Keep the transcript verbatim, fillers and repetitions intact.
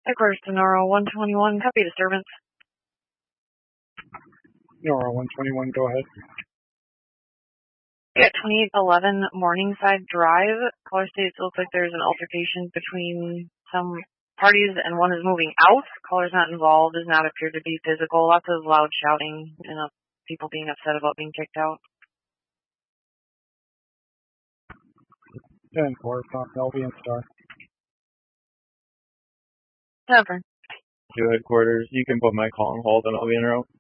Headquarters to Noro one twenty-one, copy disturbance. Noro one twenty-one, go ahead. Yeah, twenty-eight eleven Morningside Drive. Caller states it looks like there's an altercation between some parties and one is moving out. Caller's not involved, does not appear to be physical. Lots of loud shouting and uh, people being upset about being kicked out. ten four, Pop Melby and Star. Never. To headquarters, you can put my call on hold and I'll be in a row.